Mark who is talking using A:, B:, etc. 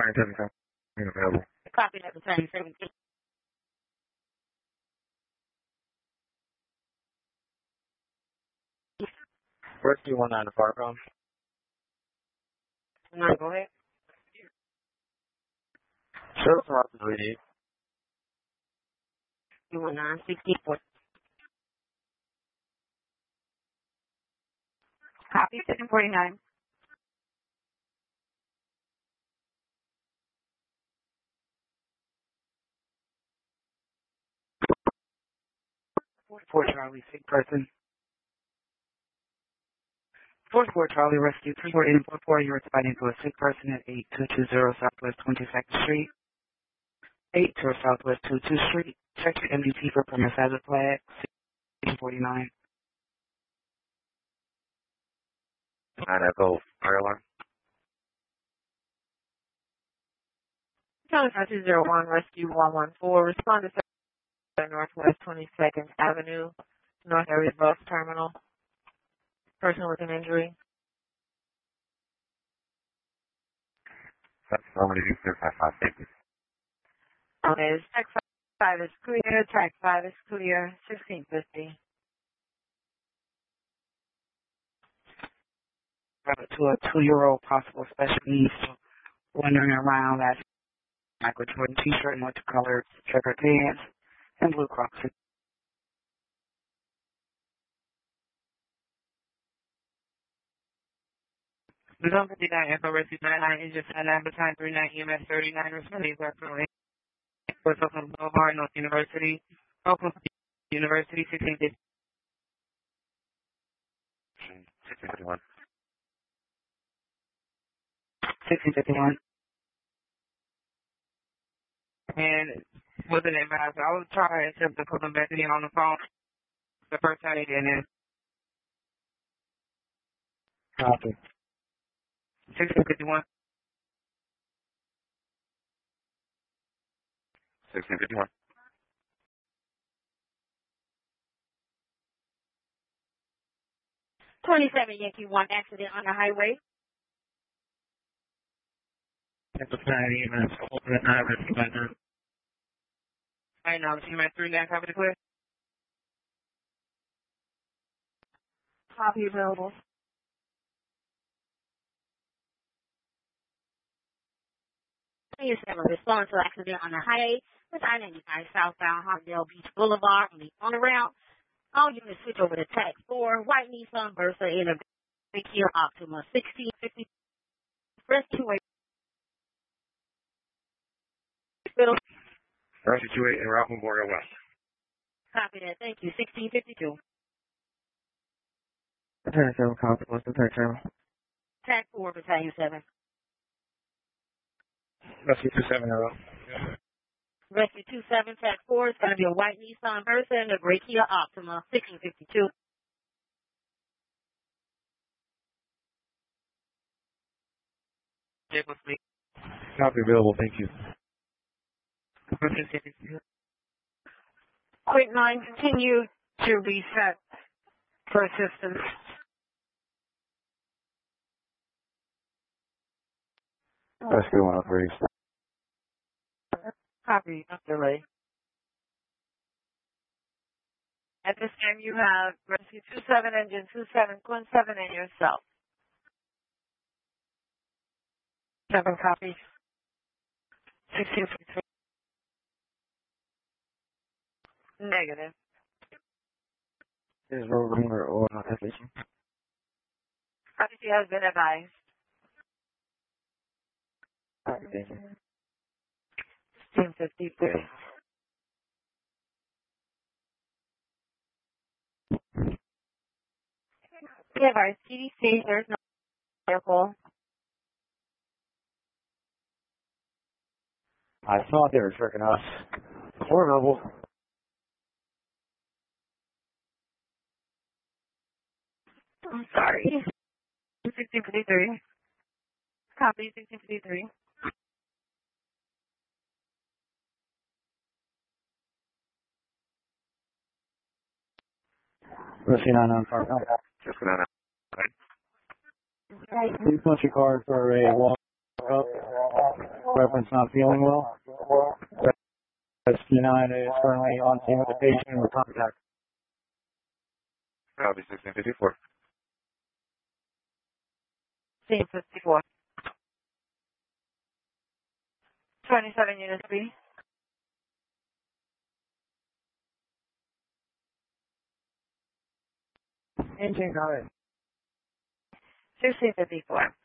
A: Battalion 7 coming available.
B: Copy that, Battalion 7.
A: Rescue 19 to Farcom.
B: Go ahead.
A: Show some options we need.
B: 219-64. Copy 749. Fort Charlie, sick person. 44 Charlie, rescue 3484. You're responding to a sick person at 8220 Southwest 22nd Street. 82 Southwest 22 Street. Check your MDT for permit hazard flag. 649.
A: 9 Echo, fire alarm.
B: Charlie 5201, rescue 114. Respond to Northwest 22nd Avenue, North Area Bus Terminal. Person with an injury.
A: That's normally do 556.
B: Okay, Tech 5 is clear. Tech 5 is clear. 1650. To a 2-year-old possible special needs, wandering around that Michael Jordan t-shirt, multicolored checkered pants, and blue Crocs. Zone 59, Echo Rescue 99, Engine 99, Battalion 39, EMS 39, responding to currently for Oakland Boulevard, North University, Oakland University, 1650.
A: 1651.
B: 1651. And with an advisor, I will try to attempt to put them back in on the phone the first time they did it.
A: Copy.
B: 1651.
A: 1651.
B: Yankee 1 accident on the highway.
A: That's a 9 EMS, open at 9 rescue 99.
B: I know, EMS 39, copy the clear. Copy available. Please respond to accident on the highway with I-95 southbound Hawkdale Beach Boulevard on the route. All units switch over to Tech 4, white Nissan Versa in a Kia Optima 1650. Rescue 8.
A: Rescue 28 in Ralph Memorial West.
B: Copy that, thank you. 1652.
A: Battalion 7, copy. What's the third channel?
B: Tech 4, Battalion 7.
A: Rescue 27 in row.
B: Rescue 27, Tech 4 is going to be a white Nissan Versa and a gray Kia Optima 1652.
A: Copy available, thank you.
B: Quick 9, continue to reset for assistance.
A: Rescue 103.
B: Copy, delay. At this time, you have Rescue 27, Engine 27, Quinn 7, and yourself. 7 copies. 1653. Negative.
A: Is road number or application?
B: Privacy has been advised.
A: Copy, thank you.
B: 1653. We have our CDC. There's no vehicle.
A: I thought they were tricking us. Horrible.
B: I'm sorry. 1653. Copy 1653.
A: Rescue 99 car. Just go down.
B: Right.
A: Two country cars for a walk up. Someone's not feeling well. Rescue 9 is currently on scene with the patient and will contact.
C: Copy 1654.
B: Scene 54. 27 units B.
A: Engine, go ahead.
B: 1654.